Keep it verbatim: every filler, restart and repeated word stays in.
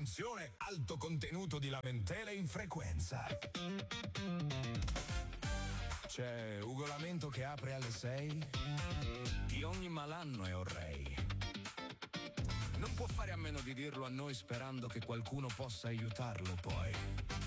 Attenzione, alto contenuto di lamentele in frequenza. C'è Ugo Lamento che apre alle sei. Di ogni malanno è orrei. Non può fare a meno di dirlo a noi sperando che qualcuno possa aiutarlo poi.